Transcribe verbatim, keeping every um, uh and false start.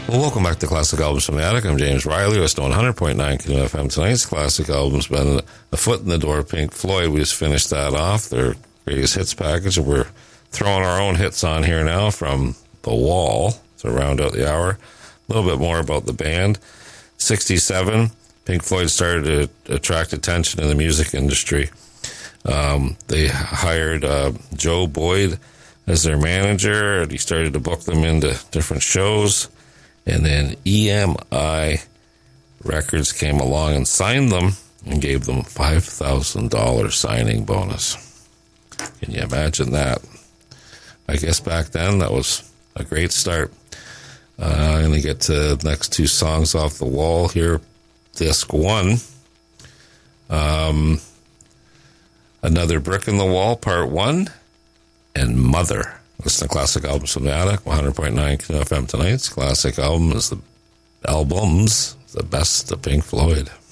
Well, welcome back to Classic Albums from the Attic. I'm James Riley. We're still on one hundred point nine Canoe F M. Tonight's Classic Album's been a foot in the door. Pink Floyd, we just finished that off, their greatest hits package. And we're throwing our own hits on here now from The Wall to round out the hour. A little bit more about the band. sixty-seven, Pink Floyd started to attract attention in the music industry. Um, they hired uh, Joe Boyd as their manager, and he started to book them into different shows. And then E M I Records came along and signed them and gave them five thousand dollars signing bonus. Can you imagine that? I guess back then that was a great start. Uh, I'm going to get to the next two songs off The Wall here. Disc one. Um, Another Brick in the Wall, Part one. And Mother. Listen to Classic Albums from the Attic, one hundred point nine F M tonight's Classic Album is the albums, the best of Pink Floyd.